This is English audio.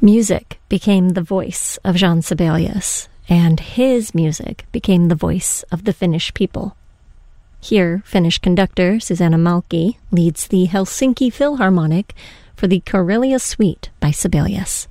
Music became the voice of Jean Sibelius, and his music became the voice of the Finnish people. Here, Finnish conductor Susanna Malki leads the Helsinki Philharmonic for the Karelia Suite by Sibelius.